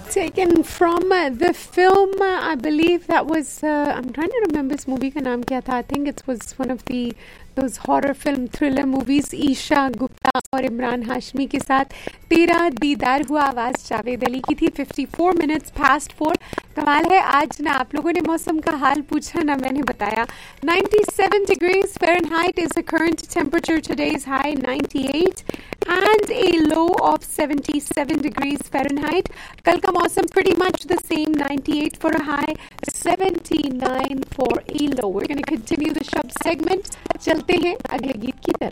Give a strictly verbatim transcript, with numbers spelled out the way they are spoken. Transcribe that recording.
Taken from uh, the film, uh, I believe that was. Uh, I'm trying to remember इस movie का नाम क्या था. I think it was one of the those horror film thriller movies. Isha Gupta और इमरान हाशमी के साथ तेरा दीदार हुआ. आवाज़ जावेद अली की थी. fifty-four minutes past four. कमाल है, आज ना आप लोगों ने मौसम का हाल पूछा ना मैंने बताया. ninety-seven degrees Fahrenheit is the current temperature. Today's high ninety-eight and a low of seventy-seven degrees Fahrenheit. कल का मौसम pretty much the same. ninety-eight for a high, seventy-nine for a low. We're going to continue the शब्द segment. चलते हैं अगले गीत की तरफ.